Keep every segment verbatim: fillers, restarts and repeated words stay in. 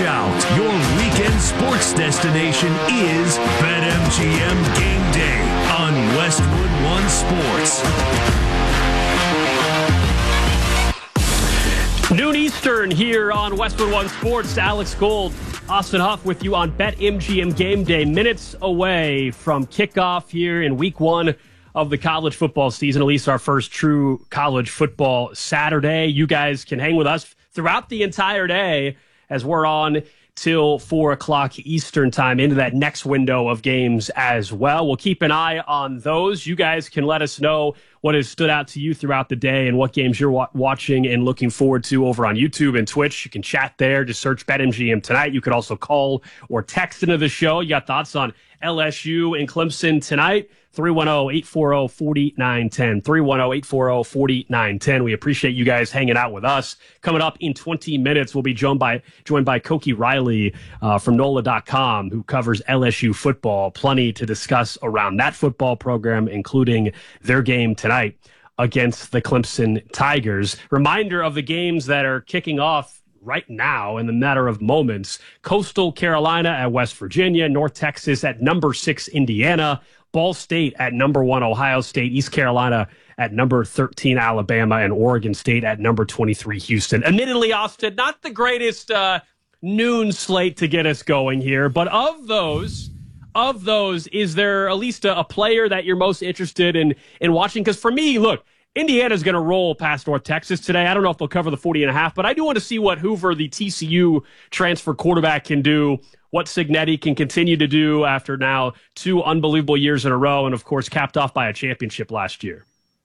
out. Your weekend sports destination is BetMGM Game Day on Westwood One Sports. Noon Eastern here on Westwood One Sports. Alex Gold, Austin Huff with you on BetMGM Game Day. Minutes away from kickoff here in week one of the college football season, at least our first true college football Saturday. You guys can hang with us throughout the entire day as we're on till four o'clock Eastern time into that next window of games as well. We'll keep an eye on those. You guys can let us know what has stood out to you throughout the day and what games you're wa- watching and looking forward to over on YouTube and Twitch. You can chat there. Just search BetMGM tonight. You could also call or text into the show. You got thoughts on L S U and Clemson tonight? three one zero, eight four zero, four nine one zero. three one zero, eight four zero, four nine one zero. We appreciate you guys hanging out with us. Coming up in twenty minutes, we'll be joined by joined by Koki Riley uh, from N O L A dot com, who covers L S U football. Plenty to discuss around that football program, including their game tonight against the Clemson Tigers. Reminder of the games that are kicking off right now in the matter of moments. Coastal Carolina at West Virginia, North Texas at number six Indiana, Ball State at number one Ohio State, East Carolina at number thirteen Alabama, and Oregon State at number twenty-three Houston. Admittedly, Austin, not the greatest uh, noon slate to get us going here, but of those, of those, is there at least a, a player that you're most interested in in watching? Because for me, look, Indiana's going to roll past North Texas today. I don't know if they'll cover the forty and a half, but I do want to see what Hoover, the T C U transfer quarterback, can do, what Cignetti can continue to do after now two unbelievable years in a row, and, of course, capped off by a championship last year.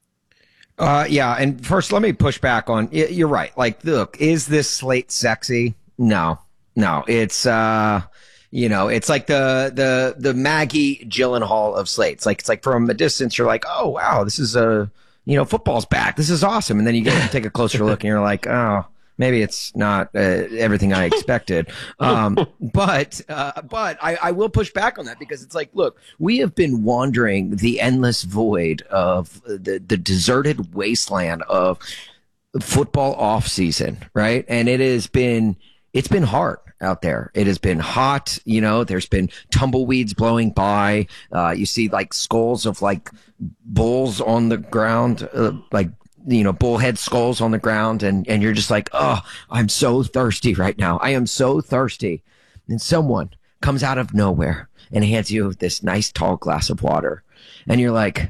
Uh, yeah, and first, let me push back on, you're right. Like, look, is this slate sexy? No, no. It's, uh, you know, it's like the the the Maggie Gyllenhaal of slates. Like, it's like from a distance, you're like, oh, wow, this is a, you know, football's back. This is awesome. And then you get to take a closer look, and you're like, oh, maybe it's not uh, everything I expected. Um, but uh, but I, I will push back on that, because it's like, look, we have been wandering the endless void of the, the deserted wasteland of football off season, right? And it has been, it's been hard out there. It has been hot. You know, there's been tumbleweeds blowing by. Uh, you see like skulls of like bulls on the ground, uh, like, you know, bullhead skulls on the ground. And, and you're just like, oh, I'm so thirsty right now. I am so thirsty. And someone comes out of nowhere and hands you this nice tall glass of water. And you're like,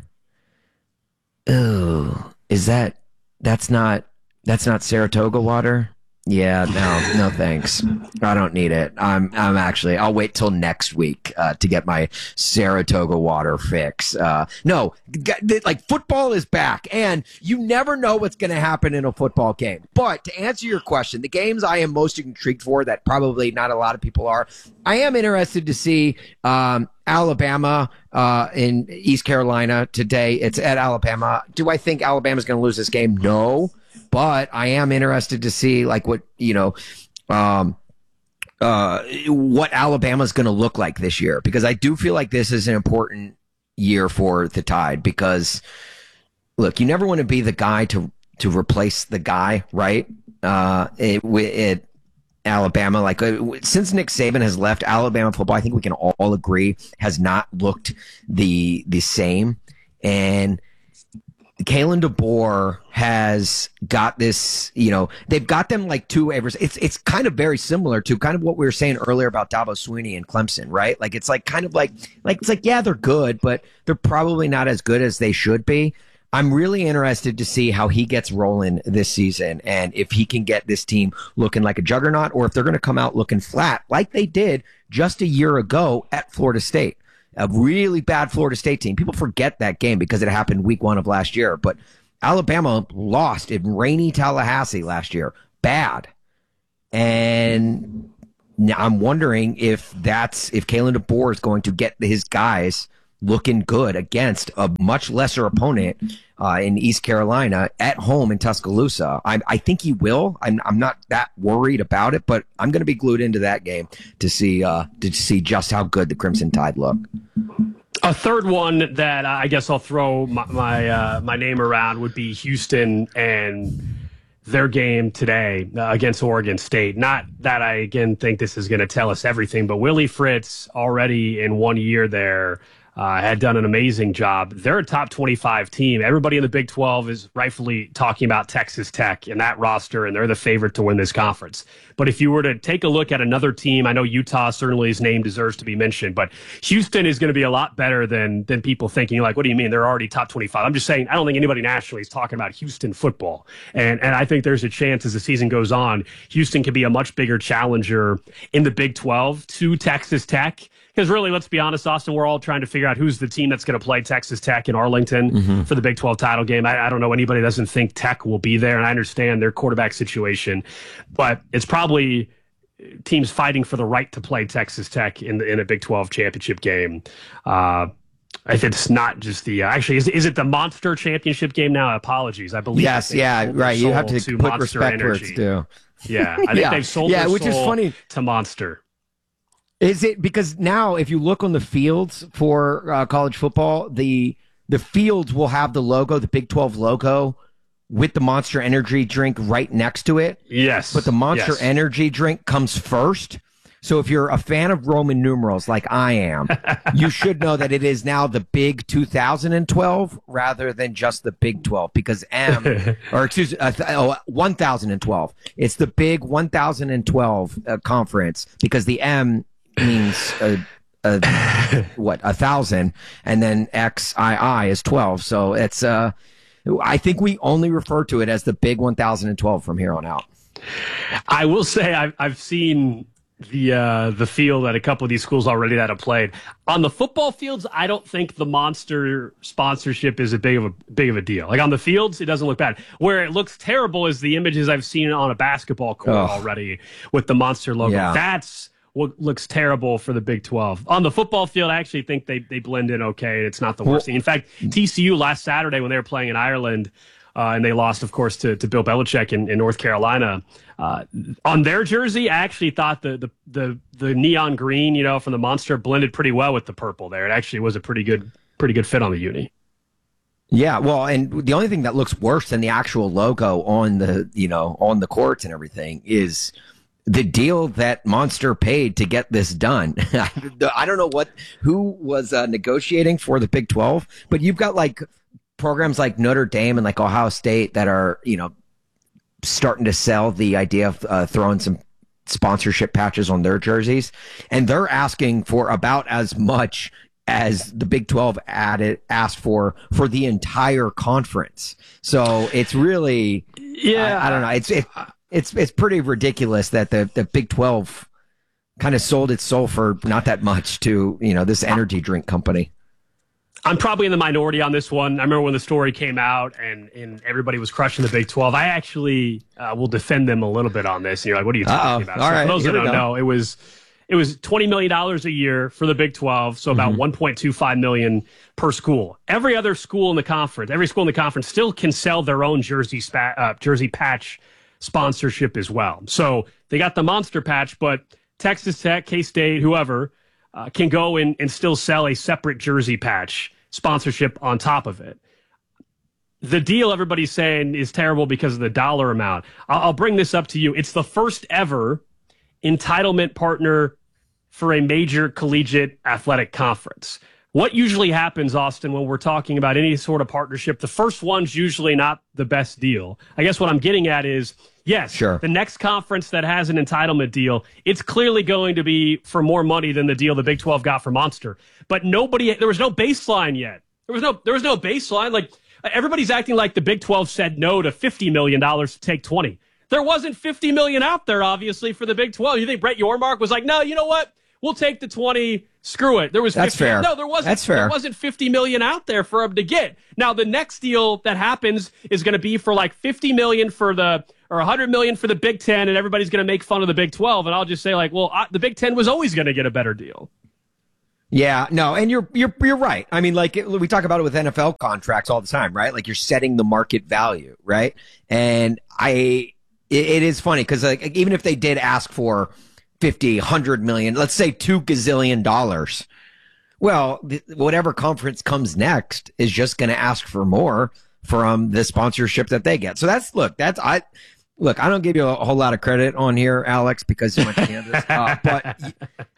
oh, is that, that's not, that's not Saratoga water? Yeah, no, no thanks. I don't need it. I'm, I'm actually, I'll wait till next week, uh, to get my Saratoga water fix. Uh, no, g- like football is back, and you never know what's going to happen in a football game. But to answer your question, the games I am most intrigued for, that probably not a lot of people are, I am interested to see, um, Alabama, uh, in East Carolina today. It's at Alabama. Do I think Alabama's going to lose this game? No. But I am interested to see, like, what, you know, um, uh, what Alabama's going to look like this year, because I do feel like this is an important year for the Tide, because, look, you never want to be the guy to, to replace the guy, right? Uh, it, it, Alabama, like, uh, since Nick Saban has left, Alabama football, I think we can all, all agree, has not looked the, the same. And Kalen DeBoer has got this, you know, they've got them like two waivers. It's it's kind of very similar to kind of what we were saying earlier about Dabo Swinney and Clemson, right? Like, it's like kind of like, like it's like, yeah, they're good, but they're probably not as good as they should be. I'm really interested to see how he gets rolling this season, and if he can get this team looking like a juggernaut, or if they're going to come out looking flat like they did just a year ago at Florida State. A really bad Florida State team. People forget that game because it happened week one of last year. But Alabama lost in rainy Tallahassee last year. Bad. And I'm wondering if that's, if Kalen DeBoer is going to get his guys looking good against a much lesser opponent uh, in East Carolina at home in Tuscaloosa. I, I think he will. I'm, I'm not that worried about it, but I'm going to be glued into that game to see uh, to see just how good the Crimson Tide look. A third one that I guess I'll throw my my, uh, my name around would be Houston and their game today uh, against Oregon State. Not that I, again, think this is going to tell us everything, but Willie Fritz already in one year there uh, had done an amazing job. They're a top twenty-five team. Everybody in the Big twelve is rightfully talking about Texas Tech and that roster, and they're the favorite to win this conference. But if you were to take a look at another team, I know Utah certainly his name deserves to be mentioned, but Houston is going to be a lot better than than people thinking. Like, what do you mean? They're already top twenty-five. I'm just saying, I don't think anybody nationally is talking about Houston football. And and I think there's a chance as the season goes on, Houston can be a much bigger challenger in the Big twelve to Texas Tech. Because really, let's be honest, Austin, we're all trying to figure out who's the team that's going to play Texas Tech in Arlington mm-hmm. for the Big twelve title game. I, I don't know anybody that doesn't think Tech will be there, and I understand their quarterback situation. But it's probably teams fighting for the right to play Texas Tech in the, in a Big twelve championship game. Uh, if it's not just the uh, – actually, is, is it the Monster Championship game now? Apologies. I believe. Yes, yeah, right. You have to, to put Monster respect Energy. where it's due. Yeah, I think yeah. they've sold yeah, their which soul is funny. to Monster. Is it because now if you look on the fields for uh, college football, the the fields will have the logo, the Big twelve logo, with the Monster Energy drink right next to it. Yes. But the Monster yes. Energy drink comes first. So if you're a fan of Roman numerals like I am, you should know that it is now the Big two thousand twelve rather than just the Big twelve, because M, or excuse me, uh, oh, one thousand twelve. It's the Big one thousand twelve uh, conference, because the M means a, a what a thousand, and then X I I is twelve. So it's uh, I think we only refer to it as the Big one thousand twelve from here on out. I will say I've I've seen the uh, the field at a couple of these schools already that have played on the football fields. I don't think the Monster sponsorship is a big of a big of a deal. Like on the fields, it doesn't look bad. Where it looks terrible is the images I've seen on a basketball court oh. already with the Monster logo. Yeah. That's what looks terrible for the Big twelve. On the football field, I actually think they they blend in okay. It's not the worst well, thing. In fact, T C U last Saturday when they were playing in Ireland, uh, and they lost, of course, to, to Bill Belichick in, in North Carolina, uh, on their jersey, I actually thought the, the the the neon green, you know, from the Monster blended pretty well with the purple there. It actually was a pretty good pretty good fit on the uni. Yeah, well, and the only thing that looks worse than the actual logo on the, you know, on the courts and everything is the deal that Monster paid to get this done. I don't know what who was uh, negotiating for the Big twelve, but you've got like programs like Notre Dame and like Ohio State that are, you know, starting to sell the idea of uh, throwing some sponsorship patches on their jerseys, and they're asking for about as much as the Big twelve added asked for for the entire conference. So it's really, yeah, I, I don't know. It's it, it's it's pretty ridiculous that the the Big twelve kind of sold its soul for not that much to, you know, this energy drink company. I'm probably in the minority on this one. I remember when the story came out and, and everybody was crushing the Big twelve. I actually uh, will defend them a little bit on this. And you're like, what are you talking Uh-oh. about? All so right, for those that don't go. know, it was it was twenty million dollars a year for the Big twelve, so about mm-hmm. one point two five million dollars per school. Every other school in the conference, every school in the conference still can sell their own jersey spa- uh, jersey patch sponsorship as well. So they got the Monster patch, but Texas Tech, K-State, whoever, uh, can go in and still sell a separate jersey patch sponsorship on top of it. The deal everybody's saying is terrible because of the dollar amount. I'll, I'll bring this up to you. It's the first ever entitlement partner for a major collegiate athletic conference. What usually happens, Austin, when we're talking about any sort of partnership, the first one's usually not the best deal. I guess what I'm getting at is, yes, sure. the next conference that has an entitlement deal, it's clearly going to be for more money than the deal the Big twelve got for Monster. But nobody, there was no baseline yet. There was no, there was no baseline. Like, everybody's acting like the Big twelve said no to fifty million dollars to take twenty. There wasn't fifty million dollars out there, obviously, for the Big twelve. You think Brett Yormark was like, no, you know what? We'll take the twenty. Screw it. There was That's fifty. fair. No, there wasn't. That's fair. There wasn't fifty million dollars out there for him to get. Now, the next deal that happens is going to be for like fifty million dollars for the, or one hundred million dollars for the Big Ten, and everybody's going to make fun of the Big twelve. And I'll just say, like, well, I, the Big Ten was always going to get a better deal. Yeah, no, and you're you're you're right. I mean, like it, we talk about it with N F L contracts all the time, right? Like you're setting the market value, right? And I, it, it is funny because like even if they did ask for fifty, one hundred million, let's say two gazillion dollars, well, th- whatever conference comes next is just going to ask for more from the sponsorship that they get. So that's look, that's I. look, I don't give you a whole lot of credit on here, Alex, because you went to Kansas. Uh, but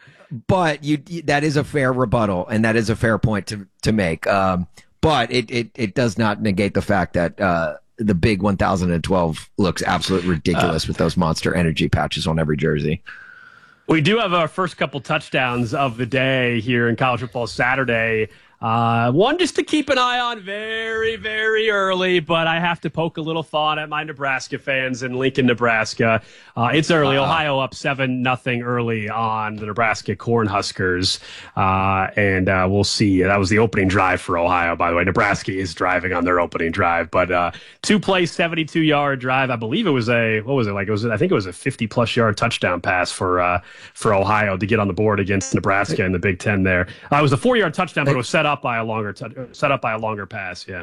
but you that is a fair rebuttal, and that is a fair point to to make. Um, but it, it it does not negate the fact that uh, the big one thousand twelve looks absolutely ridiculous uh, with those Monster Energy patches on every jersey. We do have our first couple touchdowns of the day here in College Football Saturday. Uh, one just to keep an eye on very, very early, but I have to poke a little fun at my Nebraska fans in Lincoln, Nebraska. Uh, it's early. Uh-oh. Ohio up seven nothing early on the Nebraska Cornhuskers. Uh, and uh, we'll see. That was the opening drive for Ohio, by the way. Nebraska is driving on their opening drive, but uh, two-play, seventy-two-yard drive. I believe it was a, what was it like? It was, I think it was a fifty-plus yard touchdown pass for uh, for Ohio to get on the board against Nebraska in the Big Ten there. Uh, it was a four-yard touchdown, but it was set up by a longer t- set up by a longer pass. Yeah.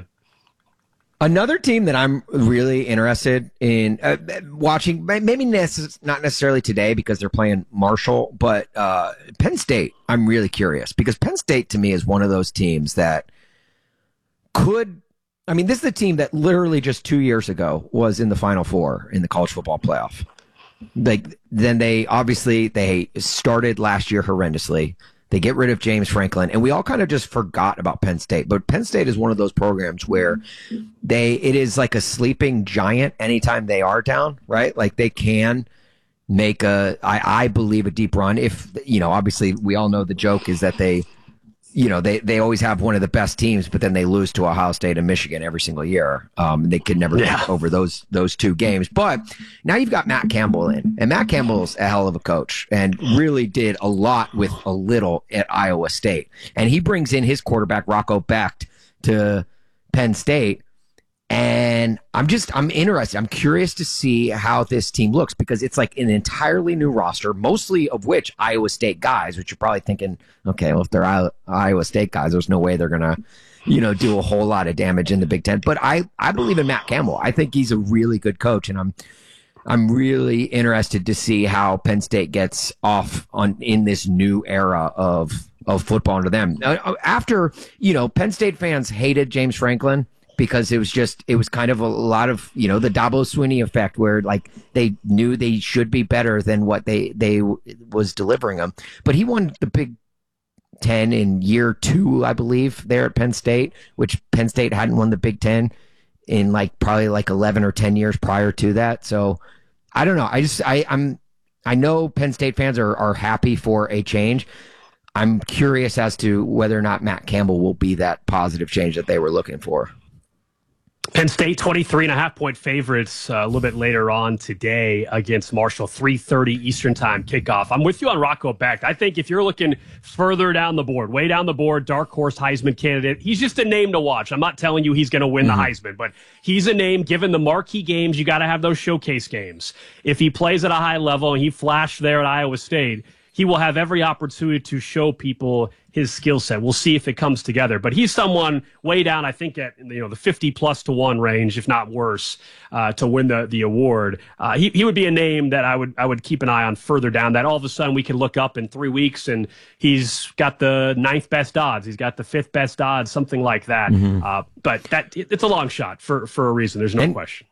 Another team that I'm really interested in uh, watching, maybe necess- not necessarily today because they're playing Marshall, but uh, Penn State. I'm really curious because Penn State to me is one of those teams that could. I mean, this is a team that literally just two years ago was in the Final Four in the college football playoff. Like then they obviously they started last year horrendously. They get rid of James Franklin, and we all kind of just forgot about Penn State. But Penn State is one of those programs where they it is like a sleeping giant anytime they are down, right? Like they can make a, I, I believe, a deep run. If, you know, obviously we all know the joke is that they, you know, they, they always have one of the best teams, but then they lose to Ohio State and Michigan every single year. Um, they could never yeah. get over those those two games. But now you've got Matt Campbell in, and Matt Campbell's a hell of a coach and really did a lot with a little at Iowa State. And he brings in his quarterback, Rocco Becht, to Penn State. And I'm just, I'm interested. I'm curious to see how this team looks because it's like an entirely new roster, mostly of which Iowa State guys, which you're probably thinking, okay, well, if they're I- Iowa State guys, there's no way they're going to, you know, do a whole lot of damage in the Big Ten. But I, I believe in Matt Campbell. I think he's a really good coach, and I'm, I'm really interested to see how Penn State gets off on in this new era of, of football under them. After, you know, Penn State fans hated James Franklin, because it was just, it was kind of a lot of, you know, the Dabo Swinney effect where like they knew they should be better than what they, they was delivering them. But he won the Big Ten in year two, I believe, there at Penn State, which Penn State hadn't won the Big Ten in like probably like eleven or ten years prior to that. So I don't know. I just, I, I'm, I know Penn State fans are, are happy for a change. I'm curious as to whether or not Matt Campbell will be that positive change that they were looking for. Penn State, twenty-three and a half point favorites uh, a little bit later on today against Marshall, three thirty Eastern time kickoff. I'm with you on Rocco Becht. I think if you're looking further down the board, way down the board, dark horse Heisman candidate, he's just a name to watch. I'm not telling you he's going to win mm-hmm. the Heisman, but he's a name. Given the marquee games, you got to have those showcase games. If he plays at a high level and he flashed there at Iowa State, he will have every opportunity to show people his skill set. We'll see if it comes together. But he's someone way down, I think, at you know the fifty plus to one range, if not worse, uh, to win the the award. Uh, he he would be a name that I would I would keep an eye on further down. That all of a sudden we can look up in three weeks and he's got the ninth best odds, he's got the fifth best odds, something like that. Mm-hmm. Uh, but that it, it's a long shot for for a reason. There's no and- question.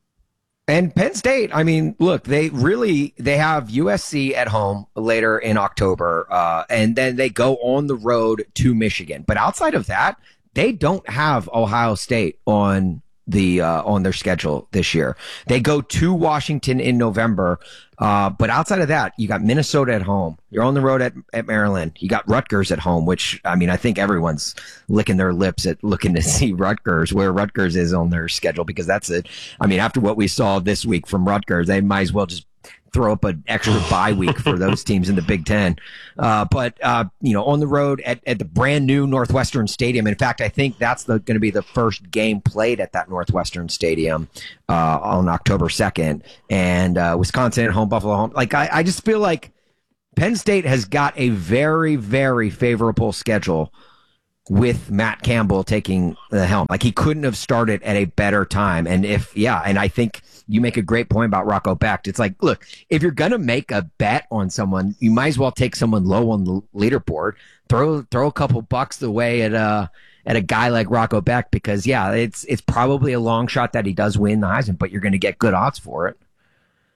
And Penn State, I mean, look, they really, they have U S C at home later in October, uh, and then they go on the road to Michigan. But outside of that, they don't have Ohio State on the, uh, on their schedule this year. They go to Washington in November. Uh, but outside of that, you got Minnesota at home. You're on the road at, at Maryland. You got Rutgers at home, which, I mean, I think everyone's licking their lips at looking to see Rutgers, where Rutgers is on their schedule, because that's it. I mean, after what we saw this week from Rutgers, they might as well just throw up an extra bye week for those teams in the Big Ten. Uh, but, uh, you know, on the road at, at the brand new Northwestern Stadium. In fact, I think that's going to be the first game played at that Northwestern Stadium, uh, on October second, and, uh, Wisconsin at home, Buffalo home. Like, I, I just feel like Penn State has got a very, very favorable schedule with Matt Campbell taking the helm. Like, he couldn't have started at a better time. And if, yeah, and I think you make a great point about Rocco Becht. It's like, look, if you're going to make a bet on someone, you might as well take someone low on the leaderboard, throw, throw a couple bucks away at a, at a guy like Rocco Becht, because yeah, it's, it's probably a long shot that he does win the Heisman, but you're going to get good odds for it.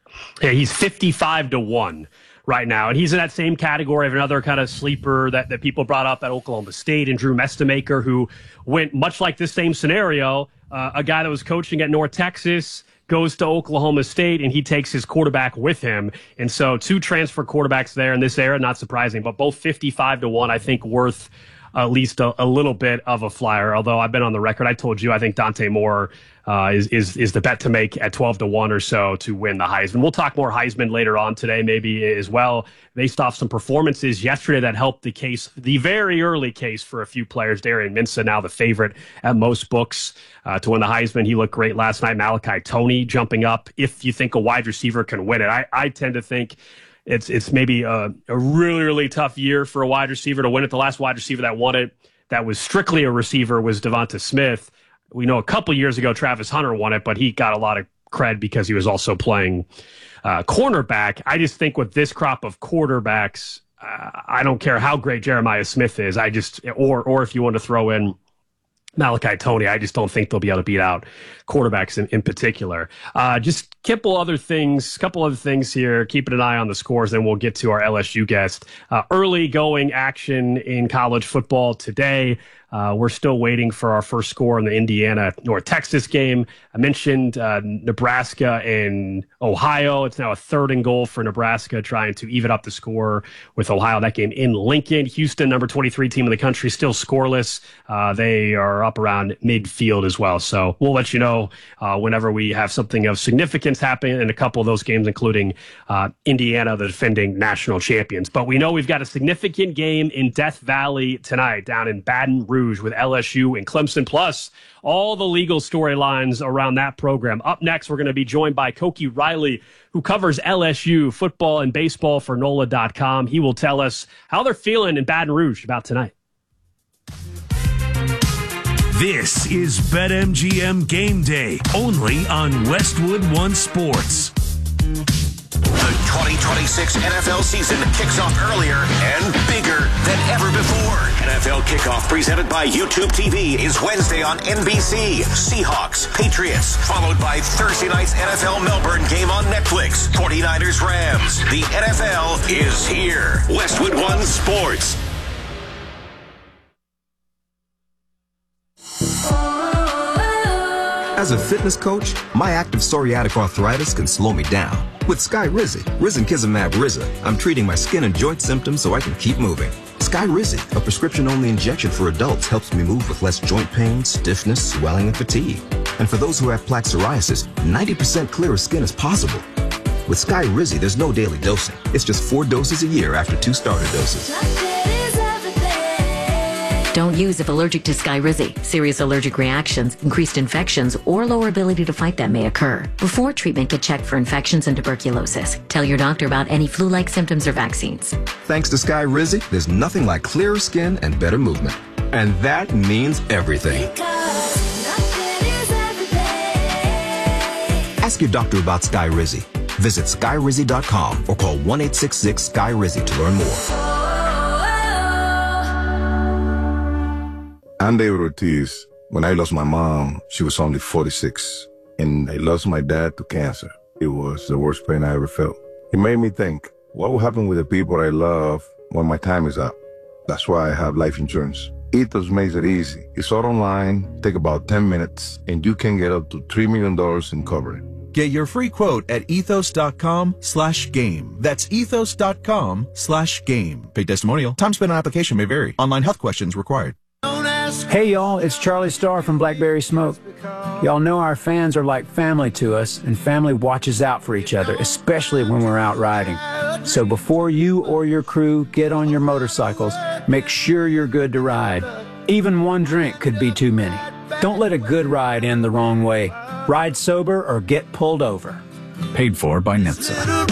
Yeah, he's fifty-five to one right now. And he's in that same category of another kind of sleeper that, that people brought up at Oklahoma State, and Drew Mestemaker, who went much like this same scenario. Uh, a guy that was coaching at North Texas goes to Oklahoma State, and he takes his quarterback with him. And so two transfer quarterbacks there in this era, not surprising, but both fifty-five to one, I think worth at least a, a little bit of a flyer. Although I've been on the record, I told you I think Dante Moore uh, is, is is the bet to make at twelve to one or so to win the Heisman. We'll talk more Heisman later on today, maybe as well, based off some performances yesterday that helped the case, the very early case for a few players. Darian Minsa, now the favorite at most books uh, to win the Heisman. He looked great last night. Malachi Toney jumping up. If you think a wide receiver can win it, I, I tend to think It's it's maybe a, a really, really tough year for a wide receiver to win it. The last wide receiver that won it that was strictly a receiver was Devonta Smith. We know a couple years ago Travis Hunter won it, but he got a lot of cred because he was also playing uh, cornerback. I just think with this crop of quarterbacks, uh, I don't care how great Jeremiah Smith is. I just or or if you want to throw in Malachi Toney, I just don't think they'll be able to beat out quarterbacks in, in particular. Uh, just a couple other things, couple other things here. Keeping an eye on the scores, then we'll get to our L S U guest. Uh, early going action in college football today. Uh, we're still waiting for our first score in the Indiana North Texas game. I mentioned uh, Nebraska and Ohio. It's now a third and goal for Nebraska, trying to even up the score with Ohio. That game in Lincoln. Houston, number twenty-three team in the country, still scoreless. Uh, they are up around midfield as well. So we'll let you know uh, whenever we have something of significance happen in a couple of those games, including uh, Indiana, the defending national champions. But we know we've got a significant game in Death Valley tonight down in Baton Rouge with L S U and Clemson, plus all the legal storylines around that program. Up next, we're going to be joined by Koki Riley, who covers L S U football and baseball for N O L A dot com. He will tell us how they're feeling in Baton Rouge about tonight. This is BetMGM Game Day, only on Westwood One Sports. The twenty twenty-six N F L season kicks off earlier and bigger than ever before. N F L Kickoff, presented by YouTube T V, is Wednesday on N B C. Seahawks, Patriots, followed by Thursday night's N F L Melbourne game on Netflix. forty-niners, Rams. The N F L is here. Westwood One Sports. As a fitness coach, my active psoriatic arthritis can slow me down. With Skyrizi, Risankizumab Riza, I'm treating my skin and joint symptoms so I can keep moving. Skyrizi, a prescription-only injection for adults, helps me move with less joint pain, stiffness, swelling, and fatigue. And for those who have plaque psoriasis, ninety percent clearer skin is possible. With Skyrizi, there's no daily dosing. It's just four doses a year after two starter doses. Don't use if allergic to Skyrizi. Serious allergic reactions, increased infections, or lower ability to fight them may occur. Before treatment, get checked for infections and tuberculosis. Tell your doctor about any flu-like symptoms or vaccines. Thanks to Skyrizi, there's nothing like clearer skin and better movement. And that means everything. Ask your doctor about Skyrizi. Visit Skyrizi dot com or call one eight six six Skyrizi to learn more. I'm David Ortiz. When I lost my mom, she was only forty-six, and I lost my dad to cancer. It was the worst pain I ever felt. It made me think, what will happen with the people I love when my time is up? That's why I have life insurance. Ethos makes it easy. It's all online, take about ten minutes, and you can get up to three million dollars in coverage. Get your free quote at ethos.com slash game. That's ethos.com slash game. Paid testimonial. Time spent on application may vary. Online health questions required. Hey y'all, it's Charlie Starr from Blackberry Smoke. Y'all know our fans are like family to us, and family watches out for each other, especially when we're out riding. So before you or your crew get on your motorcycles, make sure you're good to ride. Even one drink could be too many. Don't let a good ride end the wrong way. Ride sober or get pulled over. Paid for by NHTSA.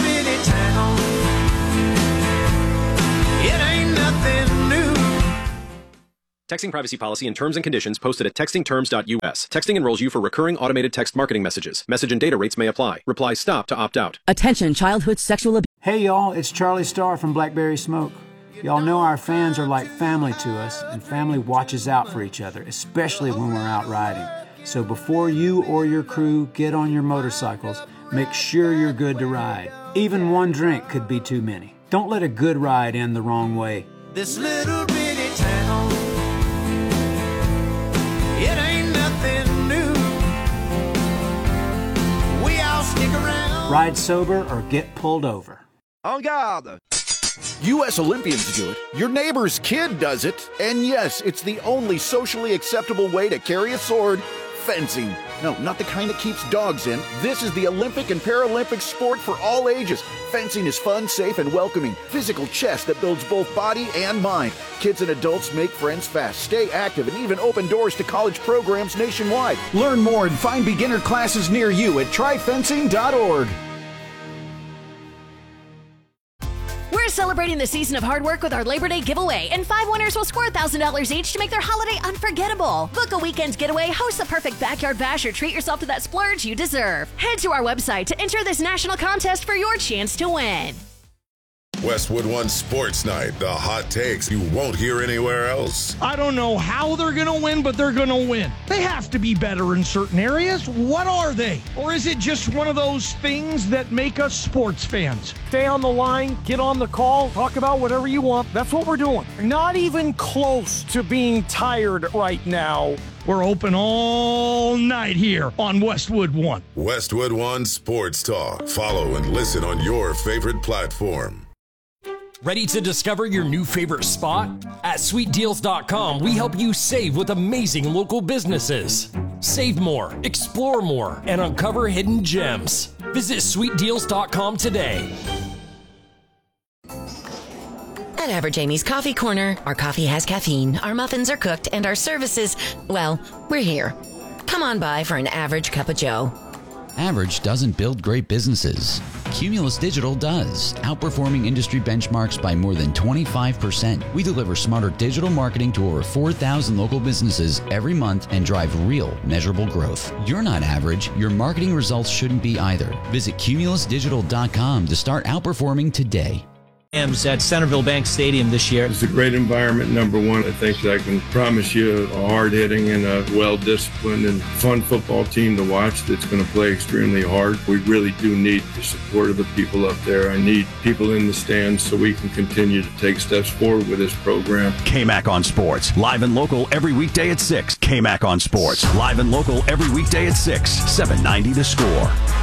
Texting privacy policy and terms and conditions posted at texting terms dot U S. Texting enrolls you for recurring automated text marketing messages. Message and data rates may apply. Reply stop to opt out. Attention, childhood sexual abuse. Hey y'all, it's Charlie Starr from Blackberry Smoke. Y'all know our fans are like family to us, and family watches out for each other, especially when we're out riding. So before you or your crew get on your motorcycles, make sure you're good to ride. Even one drink could be too many. Don't let a good ride end the wrong way. This little bitty town, it ain't nothing new. We all stick around. Ride sober or get pulled over. En garde! U S Olympians do it, your neighbor's kid does it, and yes, it's the only socially acceptable way to carry a sword, fencing. No, not the kind that keeps dogs in. This is the Olympic and Paralympic sport for all ages. Fencing is fun, safe, and welcoming. Physical chess that builds both body and mind. Kids and adults make friends fast, stay active, and even open doors to college programs nationwide. Learn more and find beginner classes near you at try fencing dot org. We're celebrating the season of hard work with our Labor Day giveaway, and five winners will score one thousand dollars each to make their holiday unforgettable. Book a weekend getaway, host the perfect backyard bash, or treat yourself to that splurge you deserve. Head to our website to enter this national contest for your chance to win. Westwood One Sports Night, the hot takes you won't hear anywhere else. I don't know how they're going to win, but they're going to win. They have to be better in certain areas. What are they? Or is it just one of those things that make us sports fans? Stay on the line, get on the call, talk about whatever you want. That's what we're doing. Not even close to being tired right now. We're open all night here on Westwood One. Westwood One Sports Talk. Follow and listen on your favorite platform. Ready to discover your new favorite spot? At sweet deals dot com, we help you save with amazing local businesses. Save more, explore more, and uncover hidden gems. Visit sweet deals dot com today. At Average Amy's Coffee Corner, our coffee has caffeine, our muffins are cooked, and our services, well, we're here. Come on by for an average cup of joe. Average doesn't build great businesses. Cumulus Digital does, outperforming industry benchmarks by more than twenty-five percent. We deliver smarter digital marketing to over four thousand local businesses every month and drive real, measurable growth. You're not average. Your marketing results shouldn't be either. Visit cumulus digital dot com to start outperforming today. Rams at Centerville Bank Stadium this year. It's a great environment, number one. I think I can promise you a hard-hitting and a well-disciplined and fun football team to watch that's going to play extremely hard. We really do need the support of the people up there. I need people in the stands so we can continue to take steps forward with this program. K-Mac on Sports, live and local every weekday at six. K-Mac on Sports, live and local every weekday at six. seven ninety The Score.